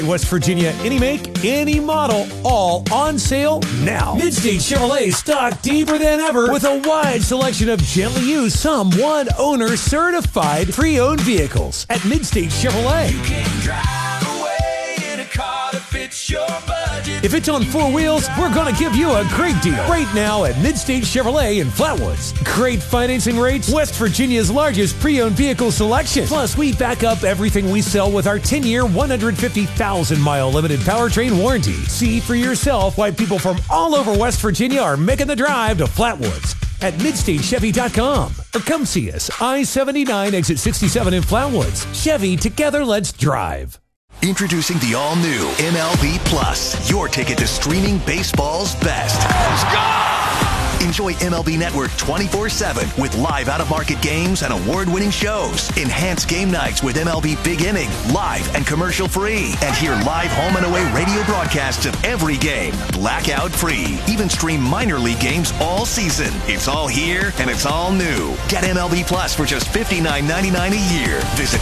West Virginia, any make, any model, all on sale now. Midstate Chevrolet stocked deeper than ever with a wide selection of gently used, some one-owner certified pre-owned vehicles at Midstate Chevrolet. You can drive away in a car that fits your budget. If it's on four wheels, we're going to give you a great deal. Right now at Midstate Chevrolet in Flatwoods. Great financing rates, West Virginia's largest pre-owned vehicle selection. Plus, we back up everything we sell with our 10-year, 150,000-mile limited powertrain warranty. See for yourself why people from all over West Virginia are making the drive to Flatwoods at MidstateChevy.com. Or come see us, I-79, exit 67 in Flatwoods. Chevy, together let's drive. Introducing the all-new MLB Plus, your ticket to streaming baseball's best. Let's go! Enjoy MLB Network 24/7 with live out-of-market games and award-winning shows. Enhance game nights with MLB Big Inning, live and commercial-free. And hear live home and away radio broadcasts of every game, blackout-free. Even stream minor league games all season. It's all here and it's all new. Get MLB Plus for just $59.99 a year. Visit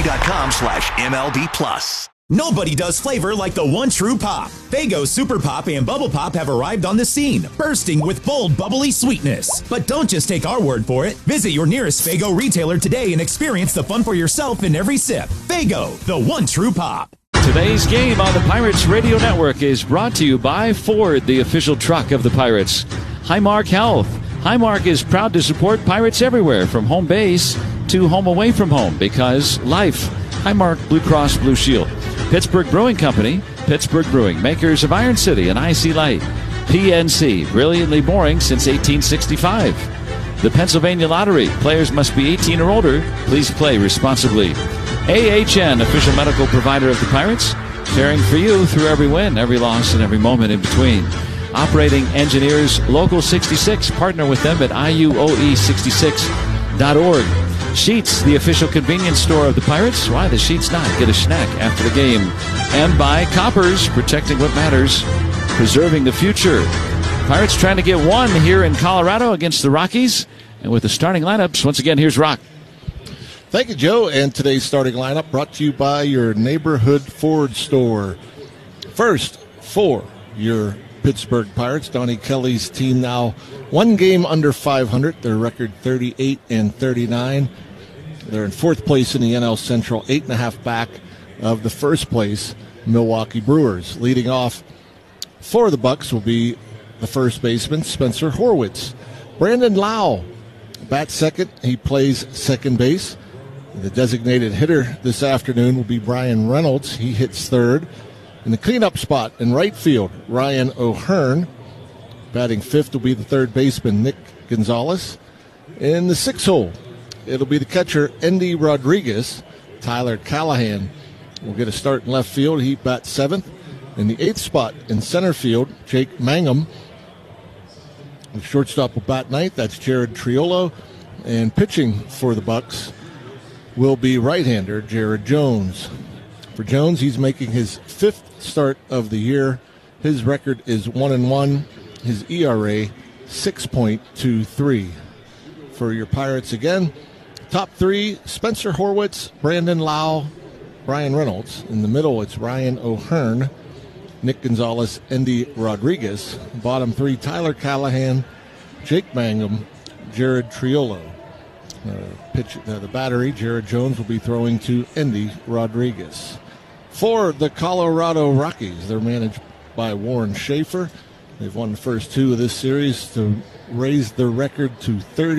MLB.com/MLB Plus. Nobody does flavor like the one true pop. Faygo Super Pop and Bubble Pop have arrived on the scene, bursting with bold, bubbly sweetness. But don't just take our word for it. Visit your nearest Faygo retailer today and experience the fun for yourself in every sip. Faygo, the one true pop. Today's game on the Pirates Radio Network is brought to you by Ford, the official truck of the Pirates. Highmark Health. Highmark is proud to support Pirates everywhere, from home base to home away from home, because life. Highmark Blue Cross Blue Shield. Pittsburgh Brewing Company, Pittsburgh Brewing, makers of Iron City and IC Light. PNC, brilliantly boring since 1865. The Pennsylvania Lottery, players must be 18 or older. Please play responsibly. AHN, official medical provider of the Pirates, caring for you through every win, every loss, and every moment in between. Operating Engineers Local 66, partner with them at IUOE66.org. Sheets, the official convenience store of the Pirates. Why the Sheets not? Get a snack after the game. And by Coppers, protecting what matters, preserving the future. Pirates trying to get one here in Colorado against the Rockies. And with the starting lineups, once again, here's Rock. Thank you, Joe. And today's starting lineup brought to you by your neighborhood Ford store. First, for your Pittsburgh Pirates, Donnie Kelly's team now one game under 500. Their record 38-39. They're in fourth place in the NL Central, 8.5 back of the first place Milwaukee Brewers. Leading off for the Bucks will be the first baseman, Spencer Horwitz. Brandon Lau bats second. He plays second base. The designated hitter this afternoon will be Brian Reynolds. He hits third. In the cleanup spot in right field, Ryan O'Hearn. Batting fifth will be the third baseman, Nick Gonzalez. In the sixth hole, it'll be the catcher, Endy Rodriguez. Tyler Callahan will get a start in left field. He bats seventh. In the eighth spot in center field, Jake Mangum. The shortstop will bat ninth. That's Jared Triolo. And pitching for the Bucks will be right-hander Jared Jones. For Jones, he's making his fifth start of the year. His record is 1-1. His ERA 6.23. For your Pirates again, top three, Spencer Horwitz, Brandon Lau, Brian Reynolds. In the middle, it's Ryan O'Hearn, Nick Gonzalez, Endy Rodriguez. Bottom three, Tyler Callahan, Jake Mangum, Jared Triolo. The battery, Jared Jones, will be throwing to Endy Rodriguez. For the Colorado Rockies, they're managed by Warren Schaefer. They've won the first two of this series to raise their record to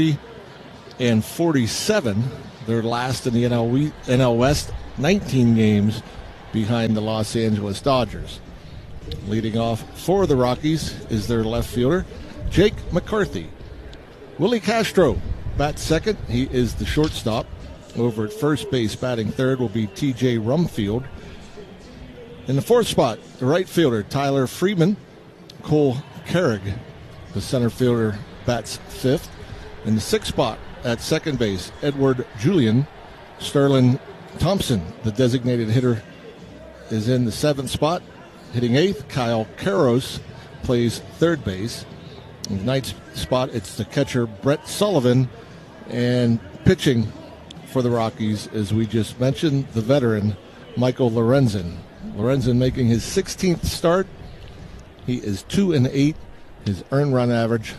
30-47. They're last in the NL West, 19 games behind the Los Angeles Dodgers. Leading off for the Rockies is their left fielder, Jake McCarthy. Willie Castro bats second. He is the shortstop. Over at first base, batting third will be T.J. Rumfield. In the fourth spot, the right fielder, Tyler Freeman. Cole Carrig, the center fielder, bats fifth. In the sixth spot, at second base, Edward Julian. Sterling Thompson, the designated hitter, is in the seventh spot. Hitting eighth, Kyle Karros plays third base. In the ninth spot, it's the catcher, Brett Sullivan. And pitching for the Rockies, as we just mentioned, the veteran, Michael Lorenzen. Lorenzen making his 16th start. He is 2-8. His earned run average,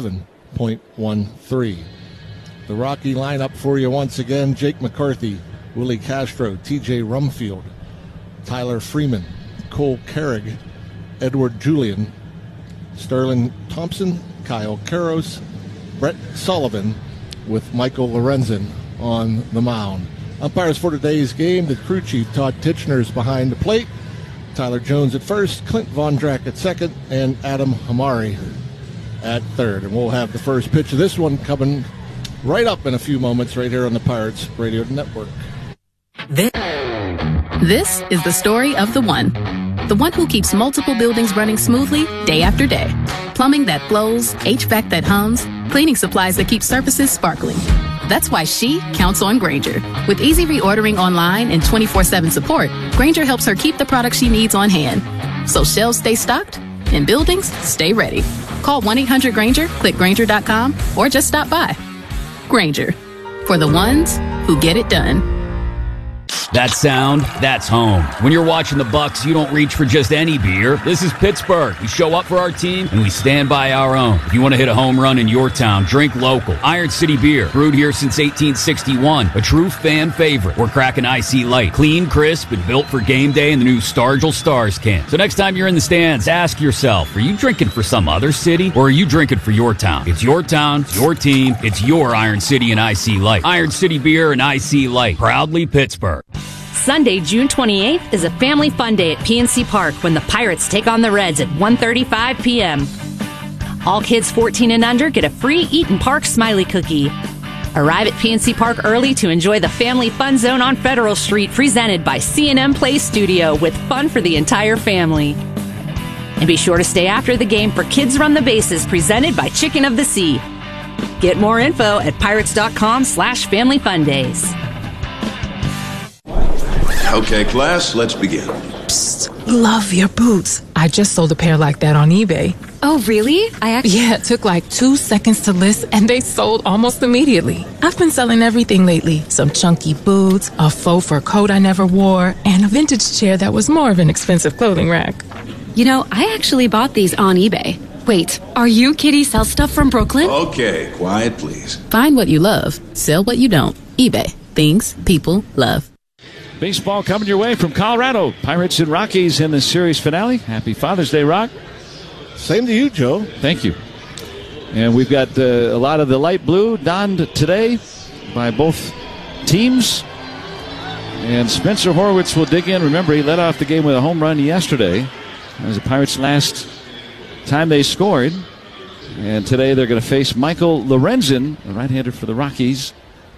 7.13. The Rocky lineup for you once again: Jake McCarthy, Willie Castro, TJ Rumfield, Tyler Freeman, Cole Carrig, Edward Julian, Sterling Thompson, Kyle Karros, Brett Sullivan, with Michael Lorenzen on the mound. Umpires for today's game: the crew chief Todd Titchener is behind the plate, Tyler Jones at first, Clint Vondrack at second, and Adam Hamari at third. And we'll have the first pitch of this one coming right up in a few moments right here on the Pirates Radio Network. This is the story of the one who keeps multiple buildings running smoothly day after day. Plumbing that flows, HVAC that hums, cleaning supplies that keep surfaces sparkling. That's why she counts on Grainger. With easy reordering online and 24/7 support, Grainger helps her keep the products she needs on hand, so shelves stay stocked and buildings stay ready. Call 1-800-GRAINGER, click Grainger.com, or just stop by. Grainger, for the ones who get it done. That sound, that's home. When you're watching the Bucks, you don't reach for just any beer. This is Pittsburgh. We show up for our team, and we stand by our own. If you want to hit a home run in your town, drink local. Iron City Beer, brewed here since 1861. A true fan favorite. We're cracking IC Light. Clean, crisp, and built for game day in the new Stargell Stars can. So next time you're in the stands, ask yourself, are you drinking for some other city, or are you drinking for your town? It's your town, it's your team, it's your Iron City and IC Light. Iron City Beer and IC Light. Proudly Pittsburgh. Sunday, June 28th is a family fun day at PNC Park when the Pirates take on the Reds at 1:35 p.m. All kids 14 and under get a free Eaton Park Smiley Cookie. Arrive at PNC Park early to enjoy the Family Fun Zone on Federal Street, presented by C&M Play Studio, with fun for the entire family. And be sure to stay after the game for Kids Run the Bases, presented by Chicken of the Sea. Get more info at pirates.com/familyfundays. Okay, class, let's begin. Psst, love your boots. I just sold a pair like that on eBay. Oh, really? Yeah, it took like 2 seconds to list and they sold almost immediately. I've been selling everything lately. Some chunky boots, a faux fur coat I never wore, and a vintage chair that was more of an expensive clothing rack. You know, I actually bought these on eBay. Wait, are you Kitty Sell Stuff from Brooklyn? Okay, quiet, please. Find what you love. Sell what you don't. eBay. Things people love. Baseball coming your way from Colorado. Pirates and Rockies in the series finale. Happy Father's Day, Rock. Same to you, Joe. Thank you. And we've got a lot of the light blue donned today by both teams. And Spencer Horwitz will dig in. Remember, he led off the game with a home run yesterday. That was the Pirates' last time they scored. And today they're going to face Michael Lorenzen, a right-hander for the Rockies.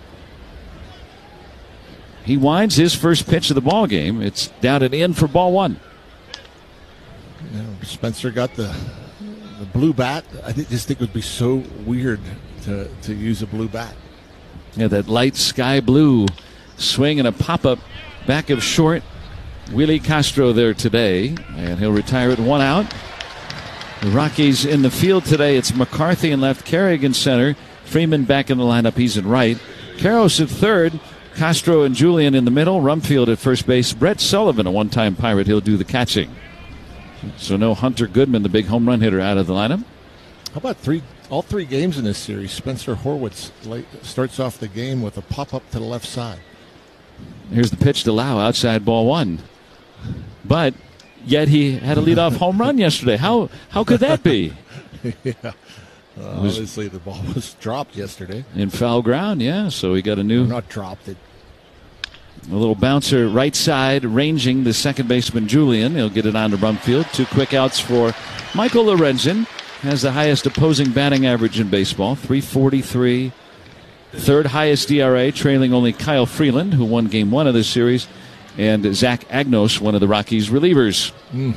He winds his first pitch of the ball game. It's down and in for ball one. You know, Spencer got the blue bat. I just think it would be so weird to use a blue bat. Yeah, that light sky blue swing and a pop-up back of short. Willie Castro there today, and he'll retire at 1 out. The Rockies in the field today. It's McCarthy in left, Carrig in center, Freeman back in the lineup. He's in right. Karros at third. Castro and Julian in the middle. Rumfield at first base. Brett Sullivan, a one-time Pirate. He'll do the catching. So no Hunter Goodman, the big home run hitter, out of the lineup. How about all three games in this series? Spencer Horwitz starts off the game with a pop-up to the left side. Here's the pitch to Lau, outside ball one. But yet he had a leadoff home run yesterday. How could that be? Yeah. Obviously, the ball was dropped yesterday. In foul ground, yeah. So he got a new... Not dropped it. A little bouncer right side, ranging the second baseman Julian. He'll get it on to Rumfield. 2 quick outs for Michael Lorenzen. Has the highest opposing batting average in baseball, .343. Third highest ERA, trailing only Kyle Freeland, who won game 1 of this series, and Zach Agnos, one of the Rockies' relievers.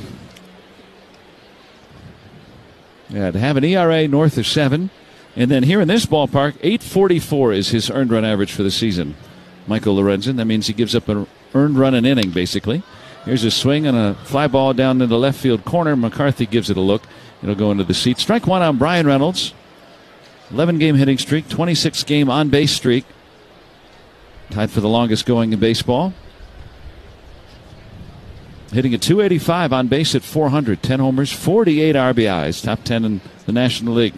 Yeah, to have an ERA north of 7. And then here in this ballpark, .844 is his earned run average for the season. Michael Lorenzen. That means he gives up an earned run an inning, basically. Here's a swing and a fly ball down in the left field corner. McCarthy gives it a look. It'll go into the seat. Strike one on Brian Reynolds. 11-game hitting streak, 26-game on-base streak. Tied for the longest going in baseball. hitting a .285 on base at .400, 10 homers, 48 RBIs, top 10 in the National League.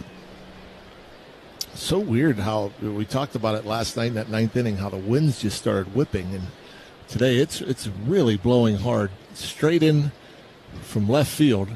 So weird how we talked about it last night in that ninth inning, how the winds just started whipping, and today it's really blowing hard, straight in from left field.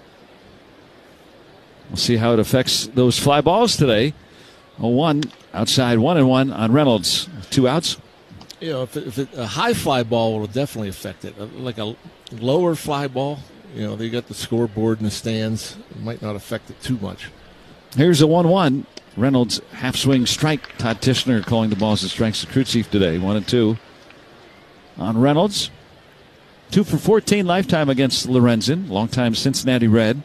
We'll see how it affects those fly balls today. 0-1 outside, 1-1 on Reynolds. 2 outs. You know, if a high fly ball will definitely affect it. Like a lower fly ball, you know, they got the scoreboard in the stands. It might not affect it too much. Here's a 1-1. Reynolds half swing strike. Todd Tishner calling the balls and strikes to Kreutzer today. 1-2 on Reynolds. 2 for 14 lifetime against Lorenzen, longtime Cincinnati Red.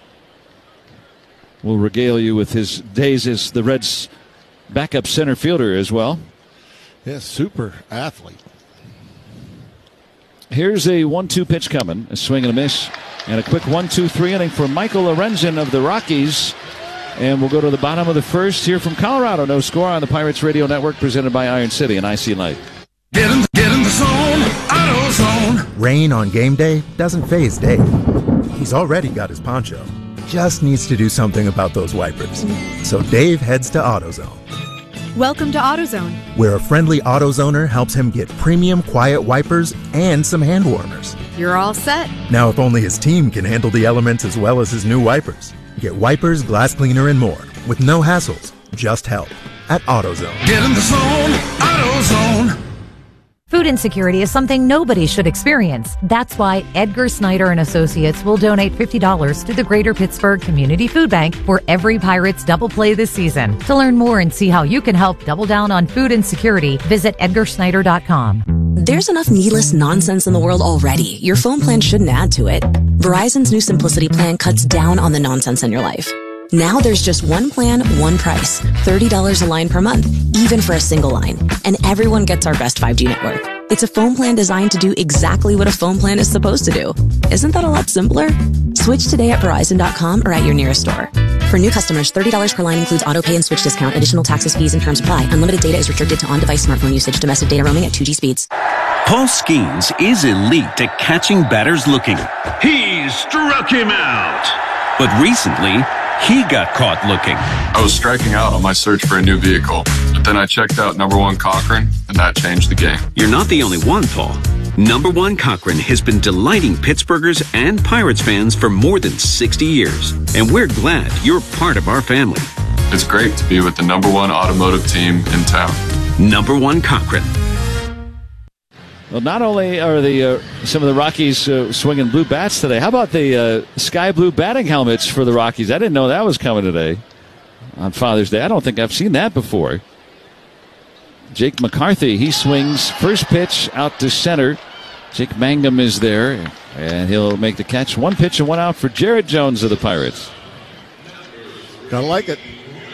Will regale you with his days as the Reds' backup center fielder as well. Yeah, super athlete. Here's a 1-2 pitch coming, a swing and a miss, and a quick 1-2-3 inning for Michael Lorenzen of the Rockies. And we'll go to the bottom of the first here from Colorado. No score on the Pirates Radio Network, presented by Iron City and IC Light. Get in the zone, AutoZone. Rain on game day doesn't faze Dave. He's already got his poncho. Just needs to do something about those wipers. So Dave heads to AutoZone. Welcome to AutoZone, where a friendly AutoZoner helps him get premium quiet wipers and some hand warmers. You're all set. Now, if only his team can handle the elements as well as his new wipers. Get wipers, glass cleaner, and more with no hassles, just help at AutoZone. Get in the zone, AutoZone. Food insecurity is something nobody should experience. That's why Edgar Snyder and Associates will donate $50 to the Greater Pittsburgh Community Food Bank for every Pirates double play this season. To learn more and see how you can help double down on food insecurity, visit EdgarSnyder.com. There's enough needless nonsense in the world already. Your phone plan shouldn't add to it. Verizon's new Simplicity plan cuts down on the nonsense in your life. Now there's just one plan, one price. $30 a line per month, even for a single line. And everyone gets our best 5G network. It's a phone plan designed to do exactly what a phone plan is supposed to do. Isn't that a lot simpler? Switch today at Verizon.com or at your nearest store. For new customers, $30 per line includes auto pay and switch discount. Additional taxes, fees, and terms apply. Unlimited data is restricted to on-device smartphone usage. Domestic data roaming at 2G speeds. Paul Skeens is elite at catching batters looking. He struck him out. But recently, he got caught looking. I was striking out on my search for a new vehicle, but then I checked out Number One Cochran, and that changed the game. You're not the only one, Paul. Number One Cochran has been delighting Pittsburghers and Pirates fans for more than 60 years, and we're glad you're part of our family. It's great to be with the number one automotive team in town. Number One Cochran. Well, not only are some of the Rockies swinging blue bats today, how about the sky blue batting helmets for the Rockies? I didn't know that was coming today on Father's Day. I don't think I've seen that before. Jake McCarthy, he swings first pitch out to center. Jake Mangum is there, and he'll make the catch. 1 pitch and 1 out for Jared Jones of the Pirates. Gotta like it.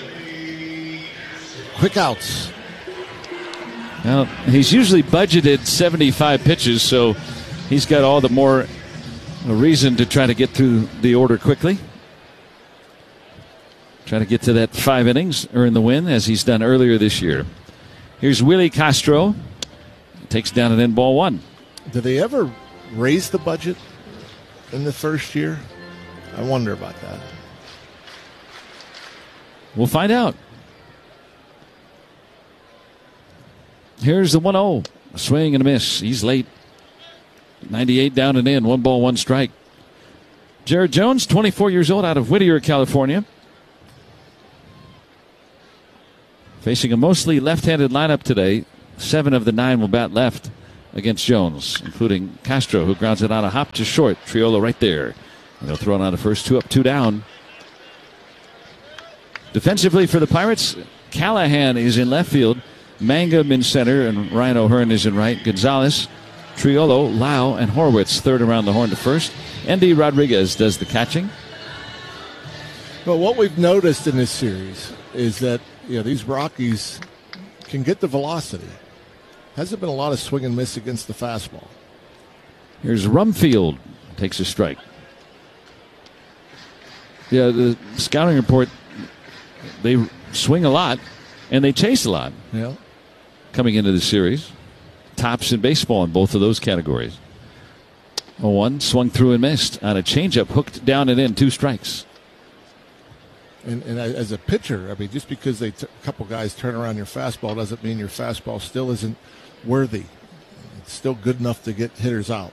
Quick outs. Well, he's usually budgeted 75 pitches, so he's got all the more reason to try to get through the order quickly. Try to get to that 5 innings, earn the win, as he's done earlier this year. Here's Willie Castro. Takes down an in-ball 1. Did they ever raise the budget in the first year? I wonder about that. We'll find out. Here's the 1-0. A swing and a miss. He's late. 98 down and in. 1 ball, 1 strike. Jared Jones, 24 years old, out of Whittier, California. Facing a mostly left-handed lineup today. 7 of the 9 will bat left against Jones, including Castro, who grounds it on a hop to short. Triolo right there. And they'll throw it on the first. 2 up, 2 down. Defensively for the Pirates, Callahan is in left field. Mangum in center, and Ryan O'Hearn is in right. Gonzalez, Triolo, Lau, and Horwitz third around the horn to first. Andy Rodriguez does the catching. Well, what we've noticed in this series is that these Rockies can get the velocity. Hasn't been a lot of swing and miss against the fastball. Here's Rumfield, takes a strike. Yeah, the scouting report, they swing a lot and they chase a lot. Yeah. Coming into the series. Tops in baseball in both of those categories. 0-1, swung through and missed on a changeup, hooked down and in, 2 strikes. And as a pitcher, I mean, just because a couple guys turn around your fastball doesn't mean your fastball still isn't worthy. It's still good enough to get hitters out.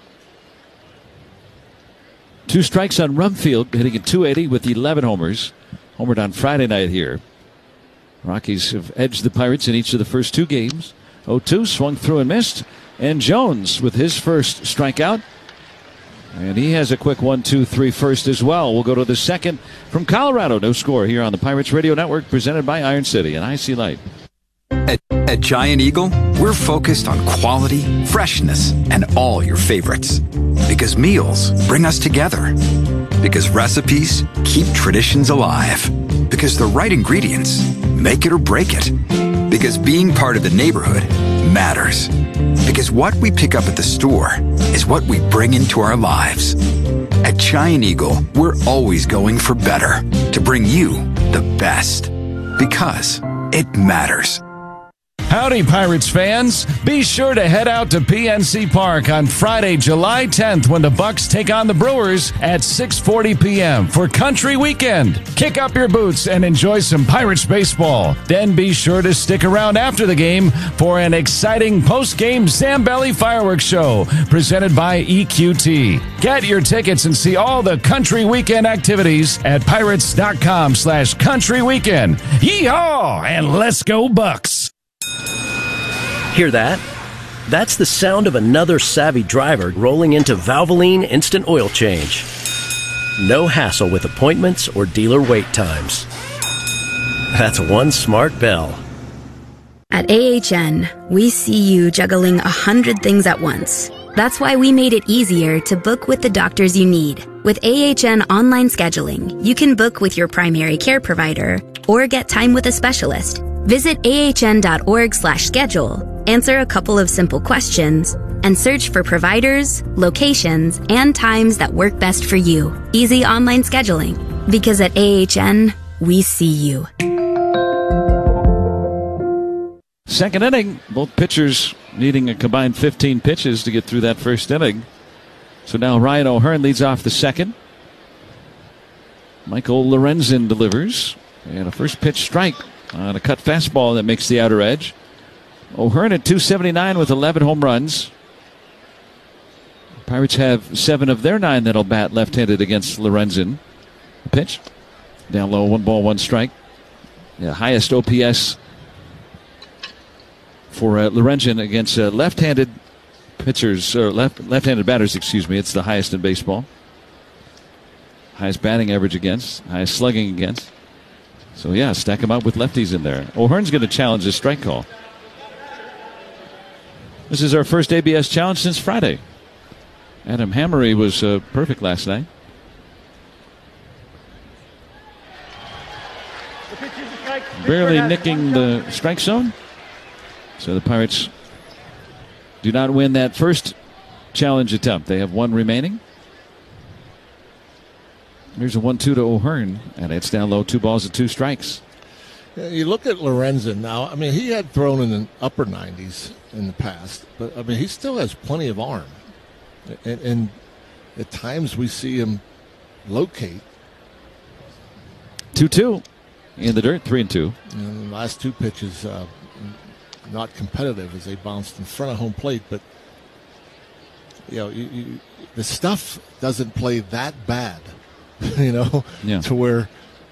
2 strikes on Rumfield, hitting at .280 with 11 homers. Homered on Friday night here. Rockies have edged the Pirates in each of the first 2 games. 0-2, swung through and missed. And Jones with his first strikeout. And he has a quick 1-2-3 first as well. We'll go to the second from Colorado. No score here on the Pirates Radio Network, presented by Iron City and IC Light. At Giant Eagle, we're focused on quality, freshness, and all your favorites. Because meals bring us together. Because recipes keep traditions alive. Because the right ingredients make it or break it. Because being part of the neighborhood matters. Because what we pick up at the store is what we bring into our lives. At Giant Eagle, we're always going for better to bring you the best. Because it matters. Howdy, Pirates fans. Be sure to head out to PNC Park on Friday, July 10th when the Bucks take on the Brewers at 6:40 p.m. for Country Weekend. Kick up your boots and enjoy some Pirates baseball. Then be sure to stick around after the game for an exciting post-game Zambelli fireworks show presented by EQT. Get your tickets and see all the Country Weekend activities at pirates.com/Country Weekend. Yeehaw! And let's go Bucks! Hear that? That's the sound of another savvy driver rolling into Valvoline Instant Oil Change. No hassle with appointments or dealer wait times. That's one smart bell. At AHN, we see you juggling 100 things at once. That's why we made it easier to book with the doctors you need. With AHN online scheduling, you can book with your primary care provider or get time with a specialist. Visit ahn.org/schedule, answer a couple of simple questions, and search for providers, locations, and times that work best for you. Easy online scheduling. Because at AHN, we see you. Second inning, both pitchers needing a combined 15 pitches to get through that first inning. So now Ryan O'Hearn leads off the second. Michael Lorenzen delivers. And a first pitch strike on a cut fastball that makes the outer edge. O'Hearn at .279 with 11 home runs. Pirates have 7 of their 9 that'll bat left-handed against Lorenzen. The pitch. Down low, 1-1 strike. The highest OPS for Lorenzen against left-handed pitchers, or left-handed batters, excuse me. It's the highest in baseball. Highest batting average against, highest slugging against. So, yeah, stack them up with lefties in there. O'Hearn's going to challenge this strike call. This is our first ABS challenge since Friday. Adam Hammery was perfect last night. Barely nicking the strike zone. So the Pirates do not win that first challenge attempt. They have 1 remaining. Here's a 1-2 to O'Hearn, and it's down low, 2 balls and 2 strikes. You look at Lorenzen now. I mean, he had thrown in the upper 90s in the past, but I mean, he still has plenty of arm. And at times we see him locate. 2-2 in the dirt, 3-2. And the last 2 pitches, not competitive as they bounced in front of home plate, but you know, the stuff doesn't play that bad. You know, to where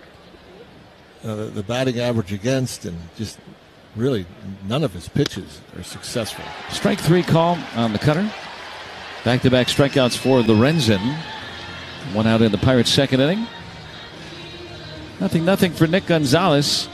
the batting average against and just really none of his pitches are successful. Strike 3 call on the cutter. Back-to-back strikeouts for Lorenzen. 1 out in the Pirates' second inning. Nothing for Nick Gonzalez.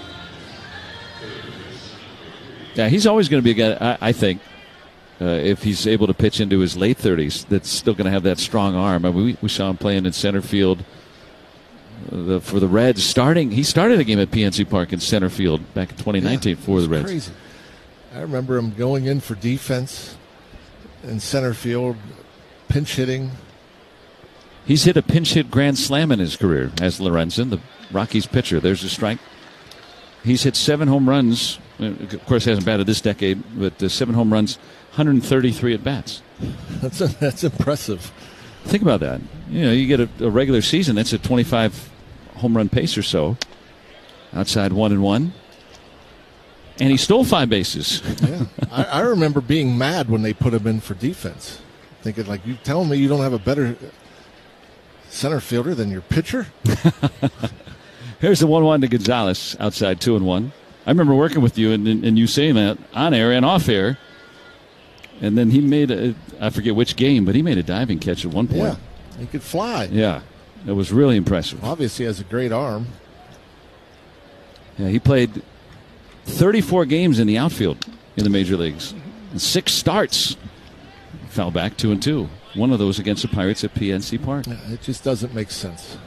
Yeah, he's always going to be a guy, I think, if he's able to pitch into his late 30s, that's still going to have that strong arm. I mean, we saw him playing in center field for the Reds. He started a game at PNC Park in center field back in 2019 for the Reds. Crazy. I remember him going in for defense in center field, pinch hitting. He's hit a pinch hit grand slam in his career as Lorenzen, the Rockies pitcher. There's a strike. He's hit 7 home runs Of course, hasn't batted this decade, but 7 home runs, 133 at-bats. That's impressive. Think about that. You get a regular season, that's a 25 home run pace or so. Outside 1-1. And he stole 5 bases. Yeah. I remember being mad when they put him in for defense. Thinking, like, you telling me you don't have a better center fielder than your pitcher? Here's the 1-1 to Gonzalez, outside 2-1. I remember working with you and you saying that on air and off air. And then he made I forget which game, but he made a diving catch at one point. Yeah, he could fly. Yeah, it was really impressive. Obviously, he has a great arm. Yeah, he played 34 games in the outfield in the major leagues. 6 starts. Fell back 2-2. One of those against the Pirates at PNC Park. Yeah, it just doesn't make sense.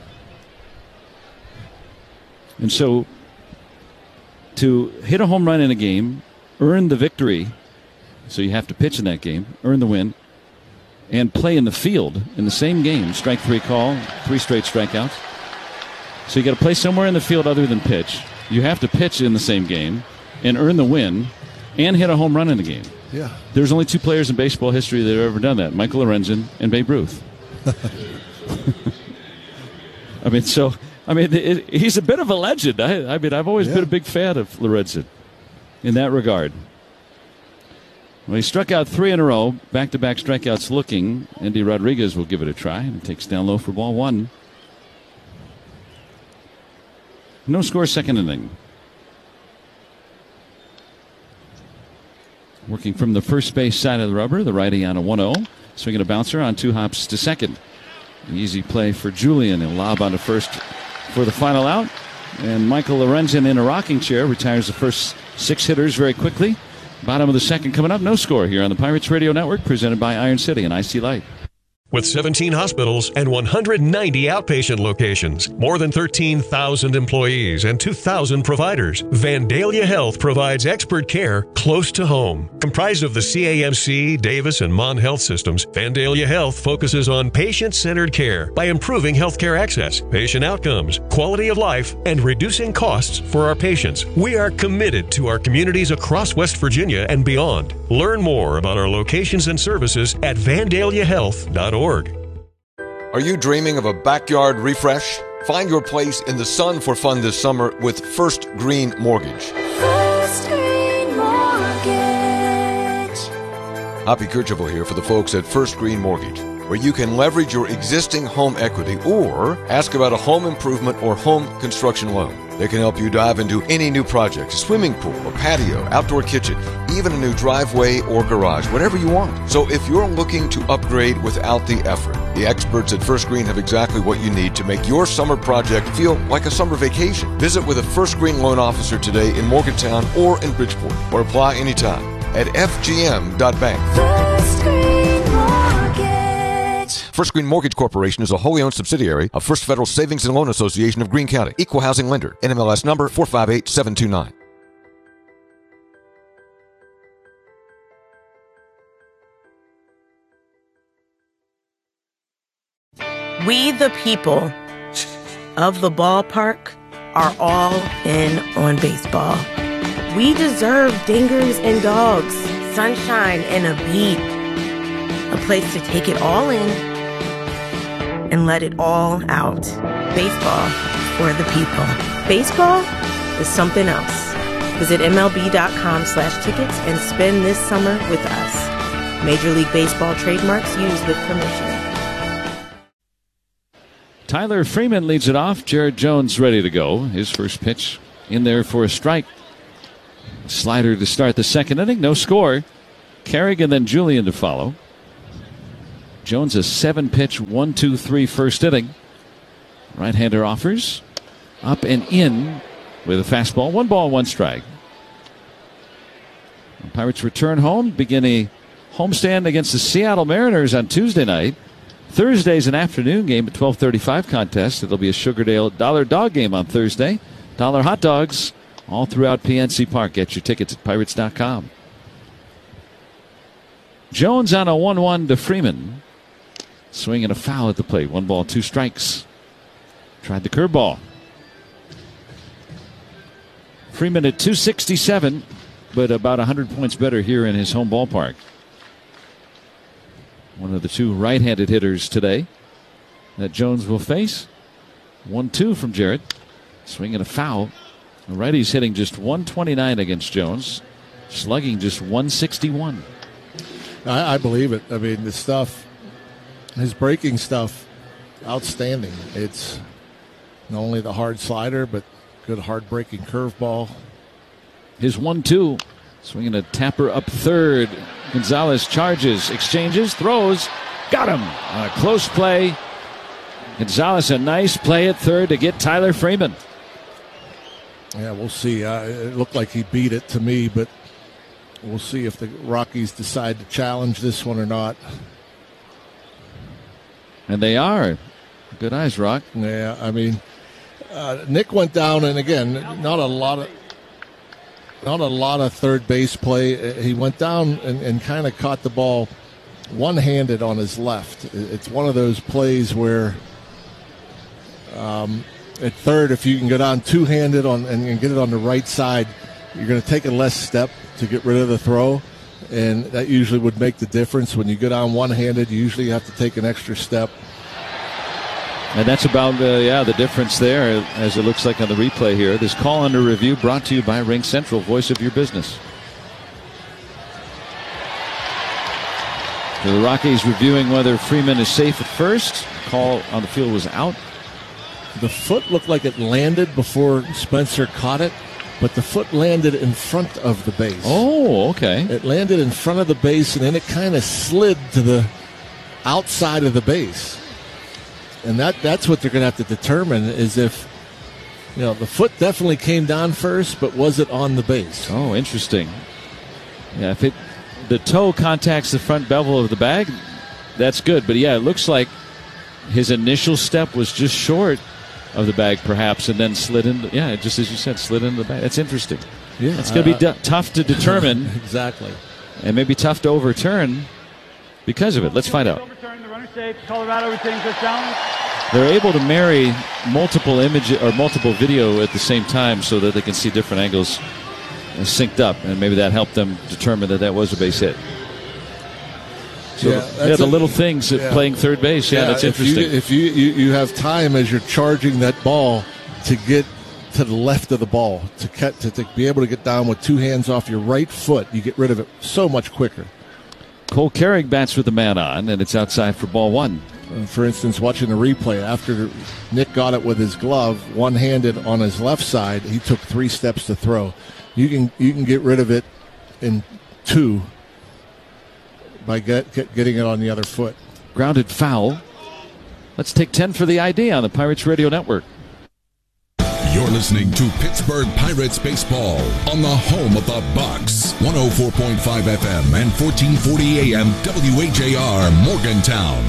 And so, to hit a home run in a game, earn the victory, so you have to pitch in that game, earn the win, and play in the field in the same game, strike 3 call, 3 straight strikeouts. So you got to play somewhere in the field other than pitch. You have to pitch in the same game and earn the win and hit a home run in the game. Yeah. There's only 2 players in baseball history that have ever done that, Michael Lorenzen and Babe Ruth. He's a bit of a legend. I've always been a big fan of Lorenzen in that regard. Well, he struck out 3 in a row, back-to-back strikeouts looking. Andy Rodriguez will give it a try and takes down low for ball 1. No score, second inning. Working from the first base side of the rubber, the righty on a 1-0. Swinging a bouncer on 2 hops to second. Easy play for Julian. He'll lob on to first for the final out. And Michael Lorenzen in a rocking chair retires the first 6 hitters very quickly. Bottom of the second coming up. No score here on the Pirates Radio Network, presented by Iron City and IC Light. With 17 hospitals and 190 outpatient locations, more than 13,000 employees and 2,000 providers, Vandalia Health provides expert care close to home. Comprised of the CAMC, Davis, and Mon Health systems, Vandalia Health focuses on patient-centered care by improving healthcare access, patient outcomes, quality of life, and reducing costs for our patients. We are committed to our communities across West Virginia and beyond. Learn more about our locations and services at vandaliahealth.org. Are you dreaming of a backyard refresh? Find your place in the sun for fun this summer with First Green Mortgage. First Green Mortgage. Hoppy Kercheval here for the folks at First Green Mortgage, where you can leverage your existing home equity or ask about a home improvement or home construction loan. They can help you dive into any new project, swimming pool, a patio, outdoor kitchen, even a new driveway or garage, whatever you want. So if you're looking to upgrade without the effort, the experts at First Green have exactly what you need to make your summer project feel like a summer vacation. Visit with a First Green loan officer today in Morgantown or in Bridgeport, or apply anytime at fgm.bank. First Green Mortgage. First Green Mortgage Corporation is a wholly owned subsidiary of First Federal Savings and Loan Association of Greene County. Equal housing lender. NMLS number 458729. We, the people of the ballpark, are all in on baseball. We deserve dingers and dogs, sunshine and a beat. A place to take it all in and let it all out. Baseball for the people. Baseball is something else. Visit MLB.com/tickets and spend this summer with us. Major League Baseball trademarks used with permission. Tyler Freeman leads it off. Jared Jones ready to go. His first pitch in there for a strike. Slider to start the second inning. No score. Carrigan, then Julian to follow. Jones a 7-pitch, 1-2-3 first inning. Right-hander offers. Up and in with a fastball. 1 ball, 1 strike. The Pirates return home. Begin a homestand against the Seattle Mariners on Tuesday night. Thursday's an afternoon game at 12:35 contest. It'll be a Sugardale Dollar Dog game on Thursday. Dollar hot dogs all throughout PNC Park. Get your tickets at Pirates.com. Jones on a 1-1 to Freeman. Swinging a foul at the plate. 1 ball, 2 strikes. Tried the curveball. Freeman at 267. but about 100 points better here in his home ballpark. One of the two right-handed hitters today that Jones will face. 1-2 from Jarrett. Swinging a foul. The righty's hitting just 129 against Jones. Slugging just 161. I believe it. I mean, the stuff, his breaking stuff, outstanding. It's not only the hard slider, but good hard breaking curveball. His 1-2. Swinging a tapper up third. Gonzalez charges, exchanges, throws. Got him. On a close play. Gonzalez, a nice play at third to get Tyler Freeman. Yeah, we'll see. It looked like he beat it to me, but we'll see if the Rockies decide to challenge this one or not. And they are. Good eyes, Rock. Yeah, I mean, Nick went down, and again, not a lot of third base play. He went down and kind of caught the ball one-handed on his left. It's one of those plays where at third, if you can go down two-handed and get it on the right side, you're going to take a less step to get rid of the throw, and that usually would make the difference. When you go down one-handed, you usually have to take an extra step. And that's about the difference there, as it looks like on the replay here. This call under review brought to you by Ring Central, voice of your business. So the Rockies reviewing whether Freeman is safe at first. Call on the field was out. The foot looked like it landed before Spencer caught it, but the foot landed in front of the base. Oh, okay. It landed in front of the base, and then it kind of slid to the outside of the base. And that's what they're going to have to determine is if, the foot definitely came down first, but was it on the base? Oh, interesting. Yeah, if the toe contacts the front bevel of the bag, that's good. But, yeah, it looks like his initial step was just short of the bag, perhaps, and then slid into, just as you said, slid into the bag. That's interesting. Yeah, it's going to be tough to determine. Exactly. And maybe tough to overturn because of it. Let's find out. Colorado retains their challenge. They're able to marry multiple image or multiple video at the same time so that they can see different angles synced up, and maybe that helped them determine that was a base hit. So the little things at playing third base. That's interesting. If you have time as you're charging that ball to get to the left of the ball to be able to get down with two hands off your right foot, you get rid of it so much quicker. Cole Carrig bats with the man on, and it's outside for ball one. For instance, watching the replay, after Nick got it with his glove, one-handed on his left side, he took 3 steps to throw. You can get rid of it in 2 by getting it on the other foot. Grounded foul. Let's take 10 for the ID on the Pirates Radio Network. You're listening to Pittsburgh Pirates baseball on the home of the Bucks. 104.5 FM and 1440 AM WHAR Morgantown.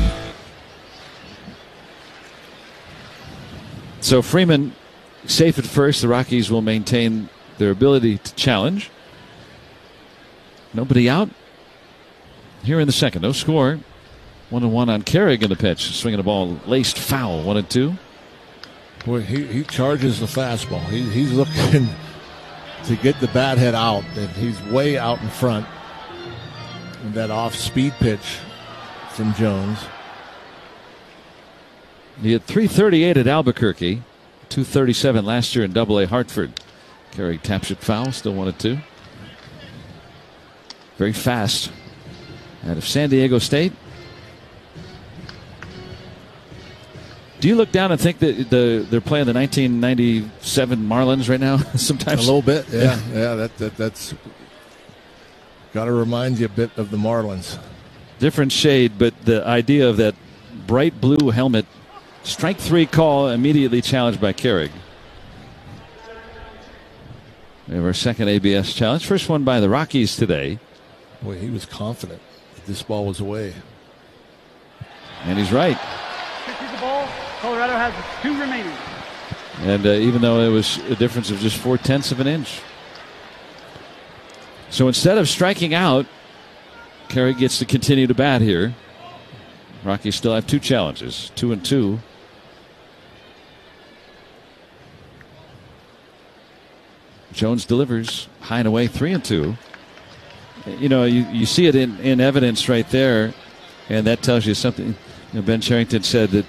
So Freeman safe at first. The Rockies will maintain their ability to challenge. Nobody out here in the second. No score. 1-1 on Carrig in the pitch. Swinging a ball laced foul. 1-2. Boy, he charges the fastball. He's looking to get the bat head out, and he's way out in front. And that off-speed pitch from Jones. He had 338 at Albuquerque, 237 last year in Double-A Hartford. Carrig taps it foul, still 1-2. Very fast. Out of San Diego State. Do you look down and think that they're playing the 1997 Marlins right now? Sometimes a little bit, yeah. That's got to remind you a bit of the Marlins. Different shade, but the idea of that bright blue helmet. Strike 3 call immediately challenged by Carrig. We have our second ABS challenge. First one by the Rockies today. Boy, he was confident that this ball was away. And he's right. The ball. Colorado has 2 remaining. And even though it was a difference of just 0.4 of an inch. So instead of striking out, Carrig gets to continue to bat here. Rockies still have 2 challenges, 2-2. Jones delivers high and away, 3-2. You know, you see it in evidence right there, and that tells you something. You know, Ben Cherington said that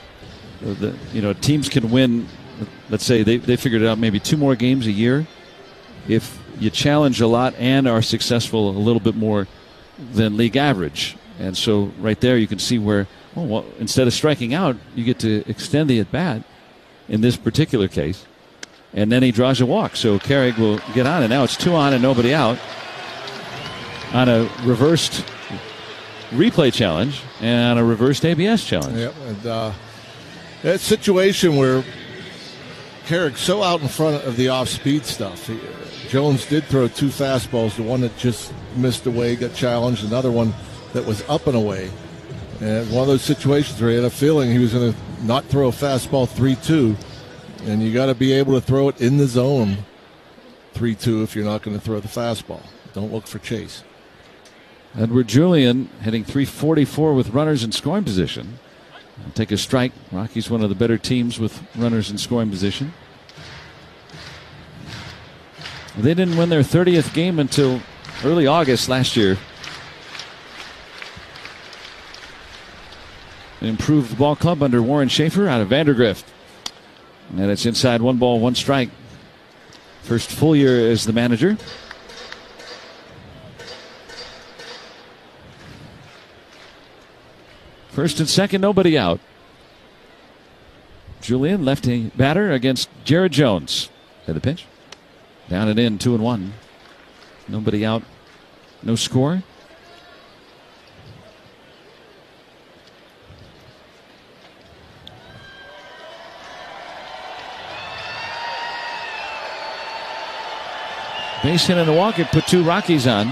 teams can win. Let's say they figured it out, maybe 2 more games a year if you challenge a lot and are successful a little bit more than league average. And so right there you can see where, instead of striking out, you get to extend the at-bat in this particular case. And then he draws a walk. So Carrig will get on, and now it's 2 on and nobody out on a reversed replay challenge and a reversed ABS challenge. Yep, and that situation where Carrick's so out in front of the off-speed stuff. Jones did throw 2 fastballs, the one that just missed away, got challenged, another one that was up and away. And one of those situations where he had a feeling he was going to not throw a fastball 3-2, and you got to be able to throw it in the zone 3-2 if you're not going to throw the fastball. Don't look for chase. Edward Julian hitting .344 with runners in scoring position. I'll take a strike. Rockies one of the better teams with runners in scoring position. They didn't win their 30th game until early August last year. Improved ball club under Warren Schaefer out of Vandergrift. And it's inside, 1 ball, 1 strike. First full year as the manager. First and second, nobody out. Julian, lefty batter against Jared Jones. At the pitch. Down and in, 2-1. Nobody out. No score. Base hit and a walk. It put 2 Rockies on.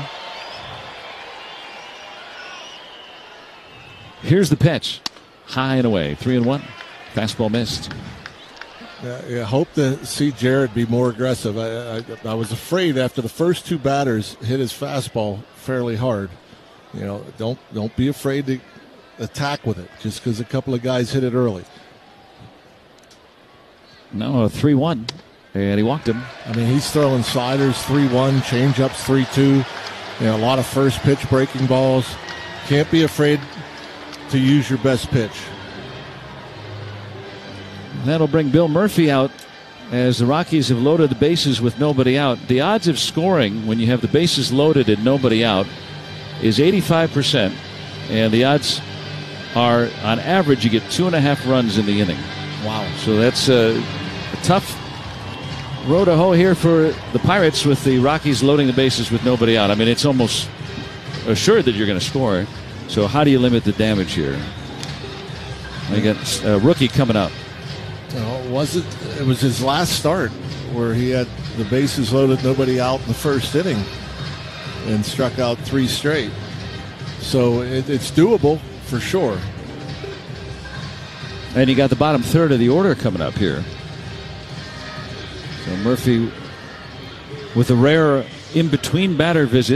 Here's the pitch. High and away. 3-1. Fastball missed. I hope to see Jared be more aggressive. I was afraid after the first 2 batters hit his fastball fairly hard. You know, don't be afraid to attack with it just because a couple of guys hit it early. No, a 3-1. And he walked him. I mean, he's throwing sliders 3-1, changeups 3-2. You know, a lot of first pitch breaking balls. Can't be afraid to use your best pitch. That'll bring Bill Murphy out as the Rockies have loaded the bases with nobody out. The odds of scoring when you have the bases loaded and nobody out is 85%. And the odds are, on average, you get 2.5 runs in the inning. Wow. So that's a tough road to hoe here for the Pirates with the Rockies loading the bases with nobody out. I mean, it's almost assured that you're going to score. So how do you limit the damage here? You got a rookie coming up. It was his last start where he had the bases loaded, nobody out in the first inning, and struck out 3 straight. So it's doable for sure. And you got the bottom third of the order coming up here. So Murphy with a rare in-between batter visit.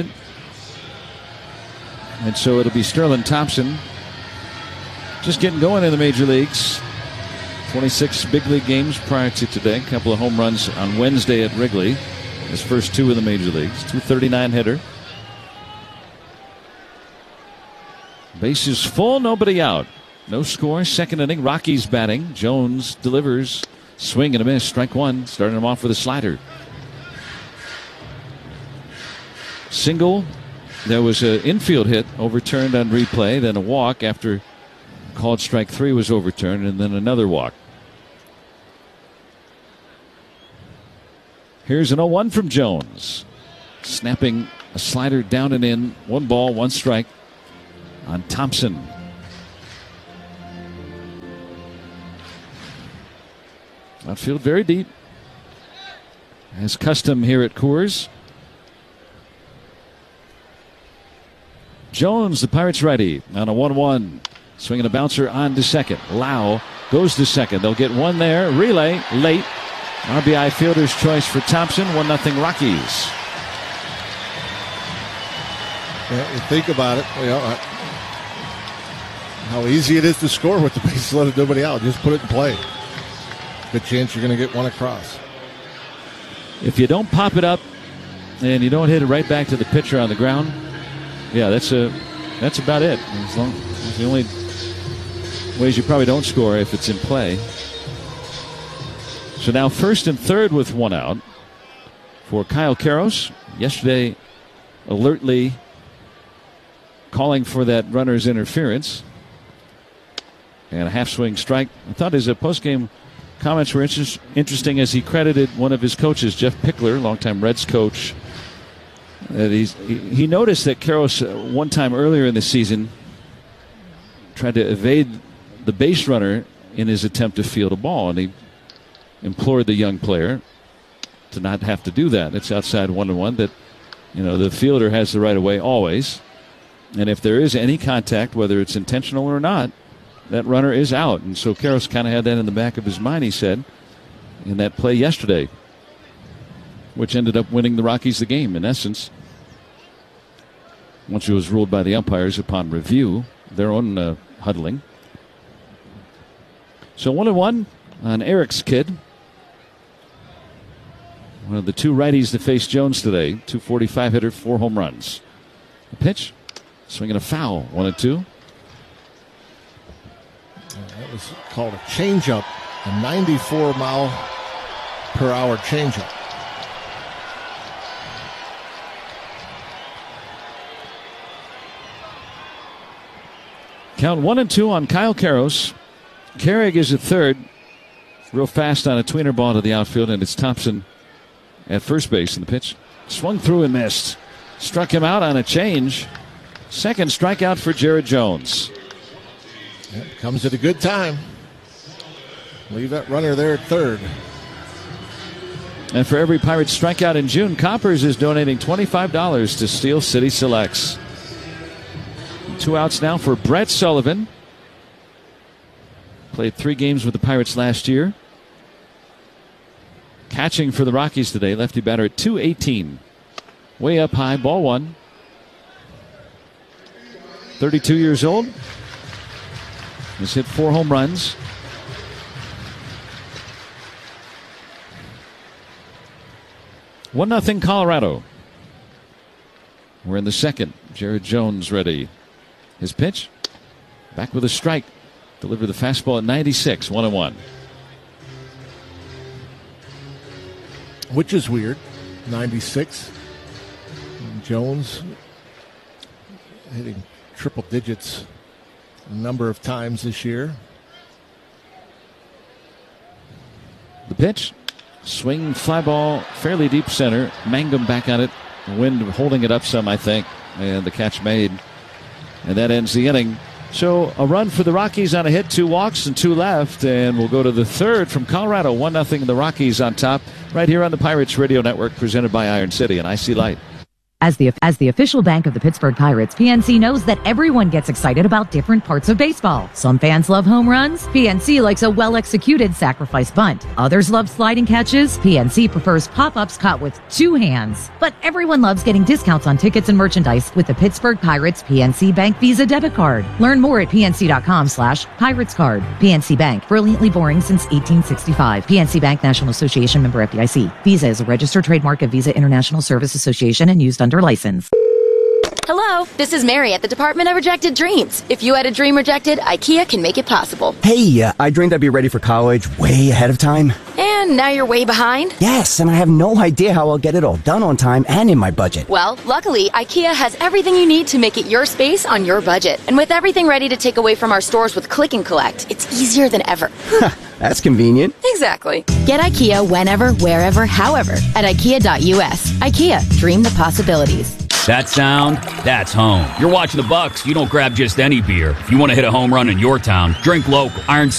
And so it'll be Sterling Thompson just getting going in the major leagues. 26 big league games prior to today. A couple of home runs on Wednesday at Wrigley. His first 2 in the major leagues. .239 hitter. Bases full, nobody out. No score. Second inning, Rockies batting. Jones delivers. Swing and a miss. Strike 1. Starting him off with a slider. Single. There was an infield hit overturned on replay. Then a walk after called strike 3 was overturned. And then another walk. Here's an 0-1 from Jones. Snapping a slider down and in. 1 ball, 1 strike on Thompson. Outfield very deep. As custom here at Coors. Jones, the Pirates righty, on a 1-1. Swinging a bouncer on to second. Lau goes to second. They'll get 1 there. Relay late. RBI fielder's choice for Thompson. 1-0 Rockies. Yeah, you think about it. You know, how easy it is to score with the bases loaded, nobody out. Just put it in play. Good chance you're going to get 1 across. If you don't pop it up and you don't hit it right back to the pitcher on the ground, yeah, that's about it. It's the only ways you probably don't score if it's in play. So now first and third with one out for Kyle Karros. Yesterday, alertly calling for that runner's interference. And a half-swing strike. I thought his post-game comments were interesting as he credited one of his coaches, Jeff Pickler, longtime Reds coach. That he noticed that Karros one time earlier in the season tried to evade the base runner in his attempt to field a ball, and he implored the young player to not have to do that. It's outside 1-1 that, the fielder has the right of way always. And if there is any contact, whether it's intentional or not, that runner is out. And so Karros kind of had that in the back of his mind, he said, in that play yesterday, which ended up winning the Rockies the game, in essence, once it was ruled by the umpires upon review, their own huddling. So 1-1 on Eric's kid. One of the two righties to face Jones today. 245 hitter, 4 home runs. The pitch, swinging a foul, 1-2. That was called a changeup, a 94-mile-per-hour changeup. Count 1-2 on Kyle Karros. Carrig is at third. Real fast on a tweener ball to the outfield, and it's Thompson at first base. And the pitch swung through and missed. Struck him out on a change. Second strikeout for Jared Jones. Comes at a good time. Leave that runner there at third. And for every Pirates strikeout in June, Coppers is donating $25 to Steel City Selects. 2 outs now for Brett Sullivan. Played 3 games with the Pirates last year. Catching for the Rockies today, lefty batter at .218. Way up high, ball 1. 32 years old. Has hit 4 home runs. One 1-0 Colorado. We're in the second. Jared Jones ready. His pitch. Back with a strike. Delivered the fastball at 96. 1-1. Which is weird. 96. And Jones hitting triple digits a number of times this year. The pitch. Swing, fly ball, fairly deep center. Mangum back on it. Wind holding it up some, I think. And the catch made. And that ends the inning. So a run for the Rockies on a hit, 2 walks and 2 left. And we'll go to the third from Colorado. 1-0 the Rockies on top. Right here on the Pirates Radio Network, presented by Iron City and IC Light. As the official bank of the Pittsburgh Pirates, PNC knows that everyone gets excited about different parts of baseball. Some fans love home runs. PNC likes a well-executed sacrifice bunt. Others love sliding catches. PNC prefers pop-ups caught with 2 hands. But everyone loves getting discounts on tickets and merchandise with the Pittsburgh Pirates PNC Bank Visa debit card. Learn more at pnc.com/Pirates card. PNC Bank, brilliantly boring since 1865. PNC Bank, National Association, member FDIC. Visa is a registered trademark of Visa International Service Association and used under license. Hello, this is Mary at the Department of Rejected Dreams. If you had a dream rejected, IKEA can make it possible. Hey, I dreamed I'd be ready for college way ahead of time. And now you're way behind? Yes, and I have no idea how I'll get it all done on time and in my budget. Well, luckily, IKEA has everything you need to make it your space on your budget. And with everything ready to take away from our stores with Click and Collect, it's easier than ever. That's convenient. Exactly. Get IKEA whenever, wherever, however at IKEA.us. IKEA, dream the possibilities. That sound, that's home. You're watching the Bucks. You don't grab just any beer. If you want to hit a home run in your town, drink local. Iron